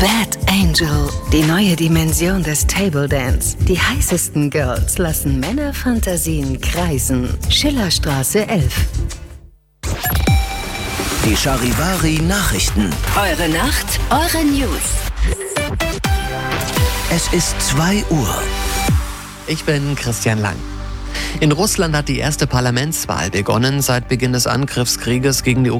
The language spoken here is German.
Bad Angel, die neue Dimension des Table Dance. Die heißesten Girls lassen Männerfantasien kreisen. Schillerstraße 11. Die Charivari-Nachrichten. Eure Nacht, eure News. Es ist 2 Uhr. Ich bin Christian Lang. In Russland hat die erste Parlamentswahl begonnen seit Beginn des Angriffskrieges gegen die